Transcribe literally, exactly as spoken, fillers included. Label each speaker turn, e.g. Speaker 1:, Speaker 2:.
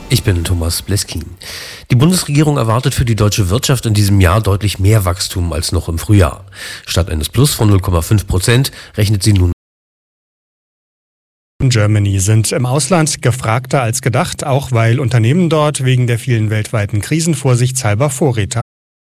Speaker 1: Ich bin Thomas Bleskin. Die Bundesregierung erwartet für die deutsche Wirtschaft in diesem Jahr deutlich mehr Wachstum als noch im Frühjahr. Statt eines Plus von null Komma fünf Prozent rechnet sie nun
Speaker 2: In Germany sind im Ausland gefragter als gedacht, auch weil Unternehmen dort wegen der vielen weltweiten Krisen vorsichtshalber Vorräte